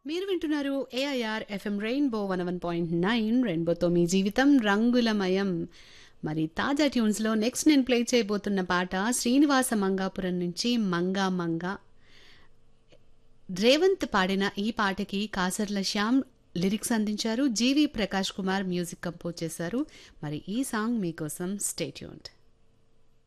మీరు వింటున్నారు AIR FM rainbow 101.9 రెయిన్బోతో మీ జీవితం రంగులమయం. మరి తాజా ట్యూన్స్లో నెక్స్ట్ నేను ప్లే చేయబోతున్న పాట శ్రీనివాస మంగాపురం నుంచి మంగా మంగా. రేవంత్ పాడిన ఈ పాటకి కాసర్ల శ్యామ్ లిరిక్స్ అందించారు. జీవి ప్రకాష్ కుమార్ మ్యూజిక్ కంపోజ్ చేశారు. మరి ఈ సాంగ్ మీకోసం స్టే ట్యూన్డ్.